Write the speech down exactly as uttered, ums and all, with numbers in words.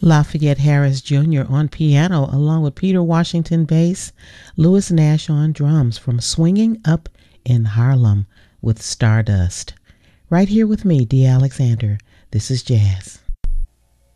Lafayette Harris Junior on piano, along with Peter Washington bass, Louis Nash on drums, from Swinging Up in Harlem with Stardust. Right here with me, Dee Alexander. This is Jazz.